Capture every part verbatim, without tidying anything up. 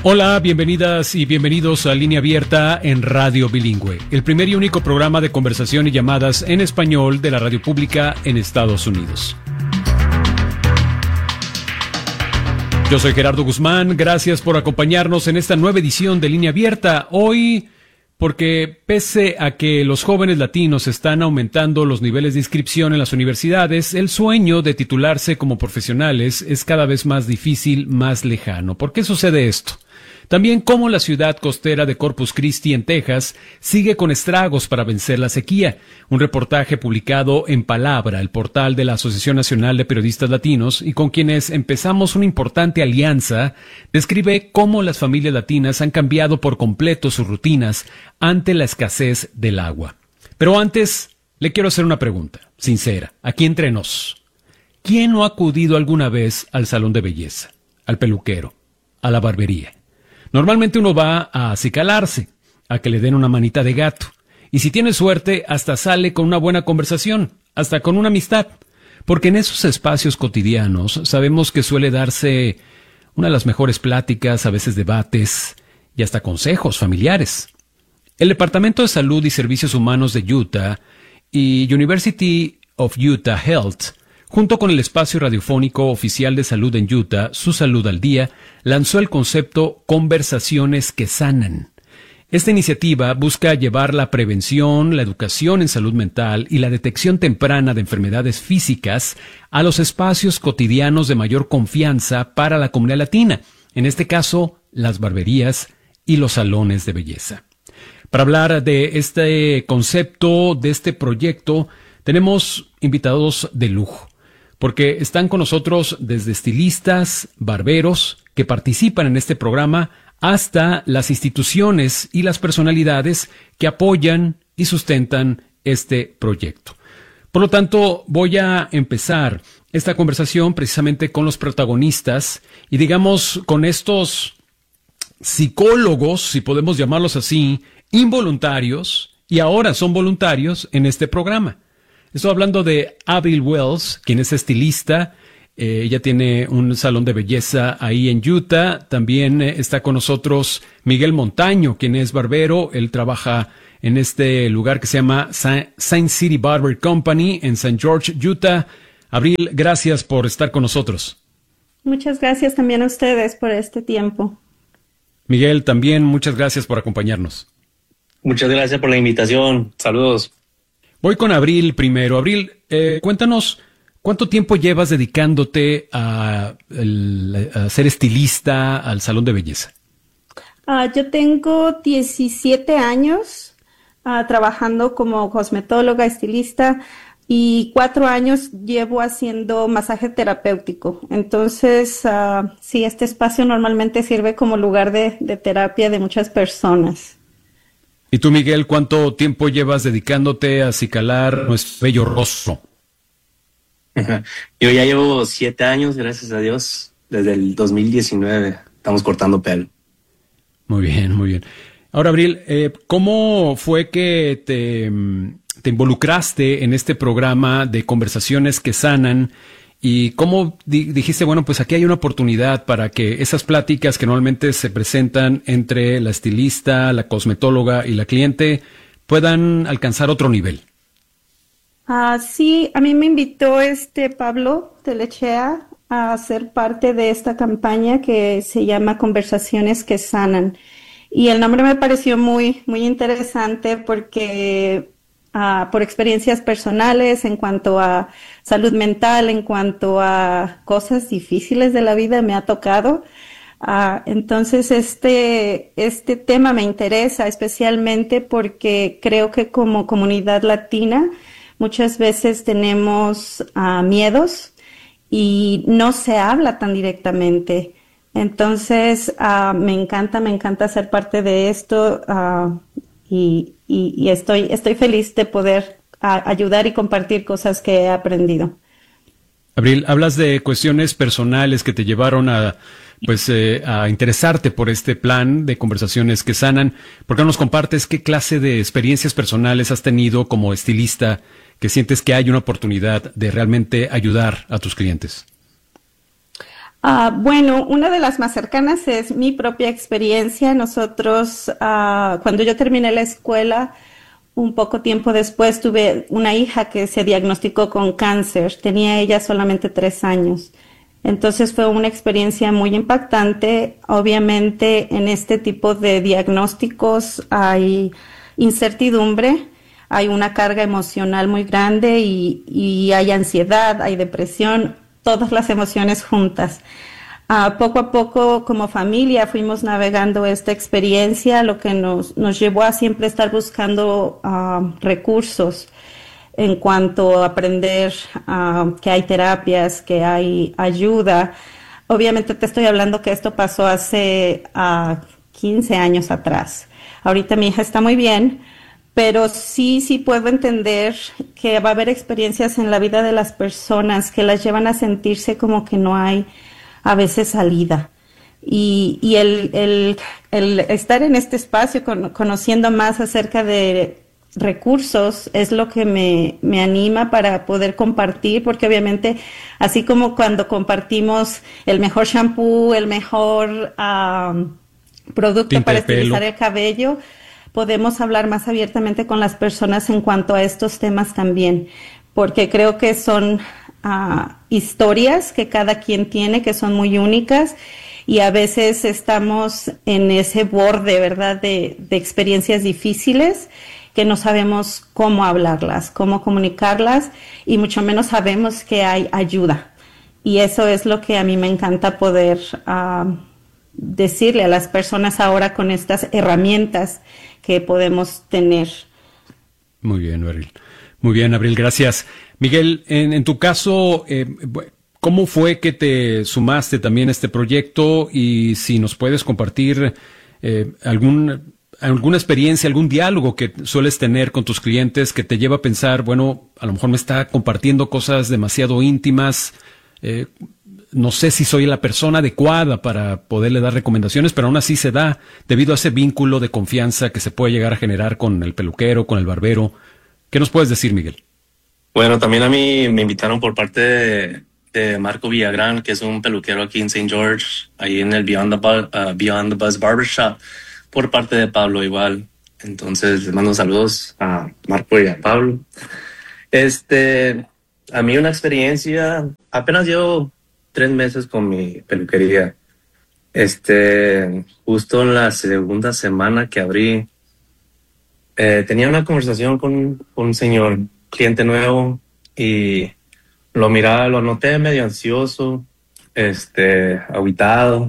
Hola, bienvenidas y bienvenidos a Línea Abierta en Radio Bilingüe, el primer y único programa de conversación y llamadas en español de la radio pública en Estados Unidos. Yo soy Gerardo Guzmán, gracias por acompañarnos en esta nueva edición de Línea Abierta. Hoy, porque pese a que los jóvenes latinos están aumentando los niveles de inscripción en las universidades, el sueño de titularse como profesionales es cada vez más difícil, más lejano. ¿Por qué sucede esto? También cómo la ciudad costera de Corpus Christi, en Texas, sigue con estragos para vencer la sequía. Un reportaje publicado en Palabra, el portal de la Asociación Nacional de Periodistas Latinos, y con quienes empezamos una importante alianza, describe cómo las familias latinas han cambiado por completo sus rutinas ante la escasez del agua. Pero antes, le quiero hacer una pregunta, sincera, aquí entre nos. ¿Quién no ha acudido alguna vez al salón de belleza, al peluquero, a la barbería? Normalmente uno va a acicalarse, a que le den una manita de gato. Y si tiene suerte, hasta sale con una buena conversación, hasta con una amistad. Porque en esos espacios cotidianos sabemos que suele darse una de las mejores pláticas, a veces debates y hasta consejos familiares. El Departamento de Salud y Servicios Humanos de Utah y University of Utah Health, junto con el espacio radiofónico oficial de salud en Utah, Su Salud al Día, lanzó el concepto Conversaciones que Sanan. Esta iniciativa busca llevar la prevención, la educación en salud mental y la detección temprana de enfermedades físicas a los espacios cotidianos de mayor confianza para la comunidad latina, en este caso, las barberías y los salones de belleza. Para hablar de este concepto, de este proyecto, tenemos invitados de lujo, porque están con nosotros desde estilistas, barberos, que participan en este programa, hasta las instituciones y las personalidades que apoyan y sustentan este proyecto. Por lo tanto, voy a empezar esta conversación precisamente con los protagonistas y, digamos, con estos psicólogos, si podemos llamarlos así, involuntarios, y ahora son voluntarios en este programa. Estoy hablando de Avril Wells, quien es estilista. Eh, ella tiene un salón de belleza ahí en Utah. También eh, está con nosotros Miguel Montaño, quien es barbero. Él trabaja en este lugar que se llama Saint City Barber Company en Saint George, Utah. Avril, gracias por estar con nosotros. Muchas gracias también a ustedes por este tiempo. Miguel, también muchas gracias por acompañarnos. Muchas gracias por la invitación. Saludos. Voy con Avril primero. Avril, eh, cuéntanos, ¿cuánto tiempo llevas dedicándote a, a ser estilista, al salón de belleza? Uh, yo tengo diecisiete años uh, trabajando como cosmetóloga, estilista, y cuatro años llevo haciendo masaje terapéutico. Entonces, uh, sí, este espacio normalmente sirve como lugar de, de terapia de muchas personas. ¿Y tú, Miguel, cuánto tiempo llevas dedicándote a acicalar nuestro bello rostro? Yo ya llevo siete años, gracias a Dios, desde el dos mil diecinueve. Estamos cortando pelo. Muy bien, muy bien. Ahora, Avril, eh, ¿cómo fue que te, te involucraste en este programa de Conversaciones que Sanan? ¿Y cómo di- dijiste, bueno, pues aquí hay una oportunidad para que esas pláticas que normalmente se presentan entre la estilista, la cosmetóloga y la cliente puedan alcanzar otro nivel? Uh, sí, a mí me invitó este Pablo Telechea a ser parte de esta campaña que se llama Conversaciones que Sanan. Y el nombre me pareció muy, muy interesante porque uh, por experiencias personales en cuanto a salud mental, en cuanto a cosas difíciles de la vida me ha tocado. Uh, entonces este, este tema me interesa especialmente porque creo que como comunidad latina muchas veces tenemos uh, miedos y no se habla tan directamente. Entonces, uh, me encanta, me encanta ser parte de esto uh, y, y, y estoy, estoy feliz de poder uh, ayudar y compartir cosas que he aprendido. Avril, hablas de cuestiones personales que te llevaron a, pues, eh, a interesarte por este plan de Conversaciones que Sanan. ¿Por qué no nos compartes qué clase de experiencias personales has tenido como estilista que sientes que hay una oportunidad de realmente ayudar a tus clientes? Ah, bueno, una de las más cercanas es mi propia experiencia. Nosotros, ah, cuando yo terminé la escuela, un poco tiempo después tuve una hija que se diagnosticó con cáncer. Tenía ella solamente tres años. Entonces fue una experiencia muy impactante. Obviamente en este tipo de diagnósticos hay incertidumbre, hay una carga emocional muy grande y, y hay ansiedad, hay depresión, todas las emociones juntas. Uh, poco a poco, como familia, fuimos navegando esta experiencia, lo que nos, nos llevó a siempre estar buscando uh, recursos en cuanto a aprender uh, que hay terapias, que hay ayuda. Obviamente te estoy hablando que esto pasó hace uh, quince años atrás. Ahorita mi hija está muy bien, pero sí, sí puedo entender que va a haber experiencias en la vida de las personas que las llevan a sentirse como que no hay a veces salida. Y, y el, el, el estar en este espacio con, conociendo más acerca de recursos es lo que me, me anima para poder compartir, porque obviamente así como cuando compartimos el mejor shampoo, el mejor um, producto Tinte para de pelo. estilizar el cabello, podemos hablar más abiertamente con las personas en cuanto a estos temas también, porque creo que son uh, historias que cada quien tiene, que son muy únicas, y a veces estamos en ese borde, ¿verdad?, de, de experiencias difíciles que no sabemos cómo hablarlas, cómo comunicarlas, y mucho menos sabemos que hay ayuda. Y eso es lo que a mí me encanta poder uh, decirle a las personas ahora con estas herramientas que podemos tener. Muy bien, Abril. Muy bien, Abril, gracias. Miguel, en, en tu caso, eh, ¿cómo fue que te sumaste también a este proyecto? Y si nos puedes compartir eh, algún, alguna experiencia, algún diálogo que sueles tener con tus clientes que te lleva a pensar, bueno, a lo mejor me está compartiendo cosas demasiado íntimas, eh, no sé si soy la persona adecuada para poderle dar recomendaciones, pero aún así se da debido a ese vínculo de confianza que se puede llegar a generar con el peluquero, con el barbero. ¿Qué nos puedes decir, Miguel? Bueno, también a mí me invitaron por parte de, de Marco Villagrán, que es un peluquero aquí en Saint George, ahí en el Beyond the, Buzz, uh, Beyond the Buzz Barbershop, por parte de Pablo igual. Entonces les mando saludos a Marco y a Pablo. Este, a mí una experiencia, apenas llevo tres meses con mi peluquería. Este, justo en la segunda semana que abrí, eh, tenía una conversación con, con un señor, cliente nuevo, y lo miraba, lo noté medio ansioso, este, aguitado,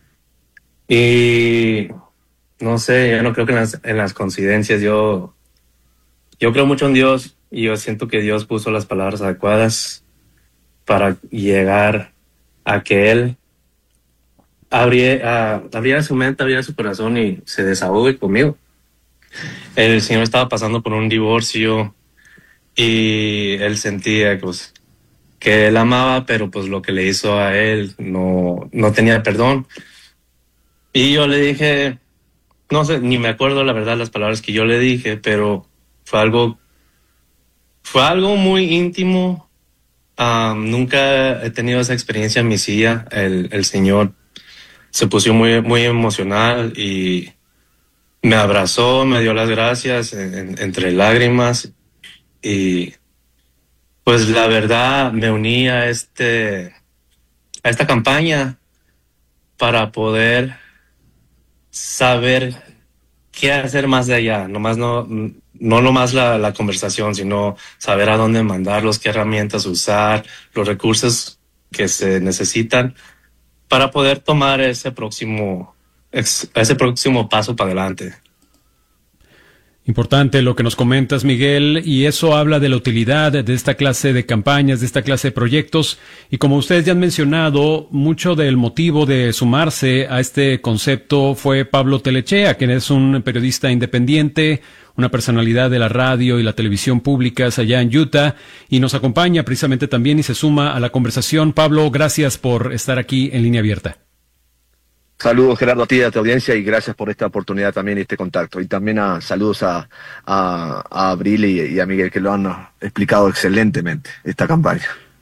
y no sé, yo no creo que en las, en las coincidencias, yo, yo creo mucho en Dios, y yo siento que Dios puso las palabras adecuadas para llegar a que Él abriera, abriera su mente, abriera su corazón y se desahogue conmigo. El señor estaba pasando por un divorcio y él sentía pues, que él amaba, pero pues lo que le hizo a él no, no tenía perdón. Y yo le dije, no sé, ni me acuerdo la verdad las palabras que yo le dije, pero fue algo, fue algo muy íntimo. Um, nunca he tenido esa experiencia en mi silla. El, el señor se puso muy, muy emocional y me abrazó, me dio las gracias en, en, entre lágrimas, y pues la verdad me uní a, este, a esta campaña para poder saber qué hacer más de allá, nomás no, no nomás la, la conversación, sino saber a dónde mandarlos, qué herramientas usar, los recursos que se necesitan para poder tomar ese próximo, ese próximo paso para adelante. Importante lo que nos comentas, Miguel, y eso habla de la utilidad de esta clase de campañas, de esta clase de proyectos, y como ustedes ya han mencionado, mucho del motivo de sumarse a este concepto fue Pablo Telechea, quien es un periodista independiente, una personalidad de la radio y la televisión públicas allá en Utah, y nos acompaña precisamente también y se suma a la conversación. Pablo, gracias por estar aquí en Línea Abierta. Saludos, Gerardo, a ti y a tu audiencia, y gracias por esta oportunidad también y este contacto. Y también a, saludos a, a, a Abril y, y a Miguel, que lo han explicado excelentemente, esta campaña.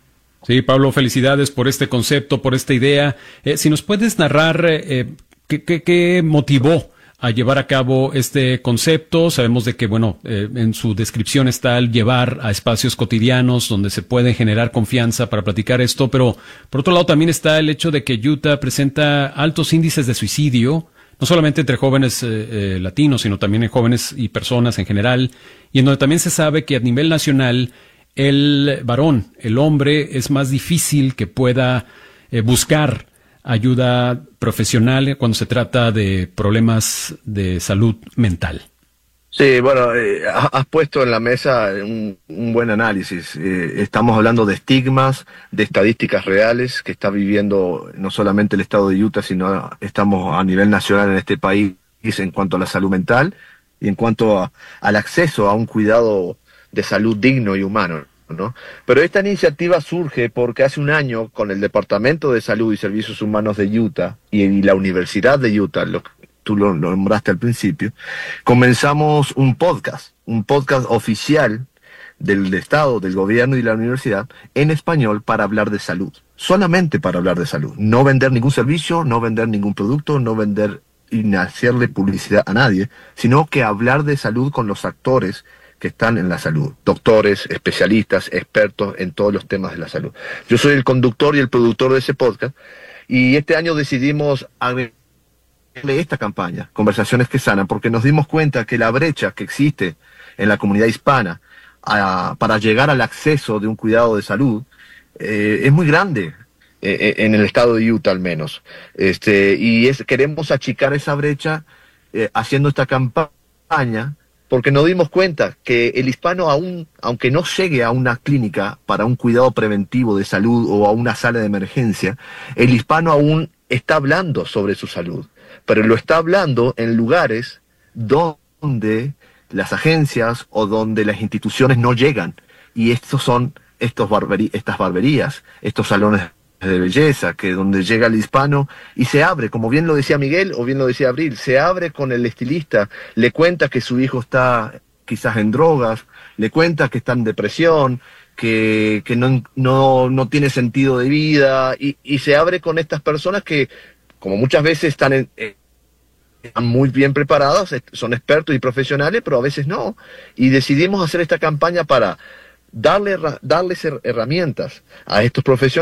Sí, Pablo, felicidades por este concepto, por esta idea. Eh, si nos puedes narrar eh, qué, qué, qué motivó a llevar a cabo este concepto. Sabemos de que, bueno, eh, en su descripción está el llevar a espacios cotidianos donde se puede generar confianza para platicar esto, pero por otro lado también está el hecho de que Utah presenta altos índices de suicidio, no solamente entre jóvenes eh, eh, latinos, sino también en jóvenes y personas en general, y en donde también se sabe que a nivel nacional el varón, el hombre, es más difícil que pueda eh, buscar ayuda profesional cuando se trata de problemas de salud mental. Sí, bueno, eh, has puesto en la mesa un, un buen análisis. Eh, estamos hablando de estigmas, de estadísticas reales que está viviendo no solamente el estado de Utah, sino estamos a nivel nacional en este país en cuanto a la salud mental y en cuanto a, al acceso a un cuidado de salud digno y humano, ¿no? Pero esta iniciativa surge porque hace un año con el Departamento de Salud y Servicios Humanos de Utah y, y la Universidad de Utah, lo, tú lo, lo nombraste al principio, comenzamos un podcast, un podcast oficial del Estado, del gobierno y la universidad en español para hablar de salud, solamente para hablar de salud, no vender ningún servicio, no vender ningún producto, no vender y hacerle publicidad a nadie, sino que hablar de salud con los actores que están en la salud, doctores, especialistas, expertos en todos los temas de la salud. Yo soy el conductor y el productor de ese podcast, y este año decidimos agregarle esta campaña, Conversaciones que Sanan, porque nos dimos cuenta que la brecha que existe en la comunidad hispana a, para llegar al acceso de un cuidado de salud eh, es muy grande, eh, en el estado de Utah al menos. Este, y es, queremos achicar esa brecha eh, haciendo esta campaña, porque nos dimos cuenta que el hispano aún, aunque no llegue a una clínica para un cuidado preventivo de salud o a una sala de emergencia, el hispano aún está hablando sobre su salud, pero lo está hablando en lugares donde las agencias o donde las instituciones no llegan. Y estos son estos barberi- estas barberías, estos salones de belleza, que donde llega el hispano y se abre, como bien lo decía Miguel o bien lo decía Abril, se abre con el estilista, le cuenta que su hijo está quizás en drogas, le cuenta que está en depresión, que, que no, no, no tiene sentido de vida, y, y se abre con estas personas que, como muchas veces están, en, eh, están muy bien preparadas, son expertos y profesionales, pero a veces no, y decidimos hacer esta campaña para darle, darles herramientas a estos profesionales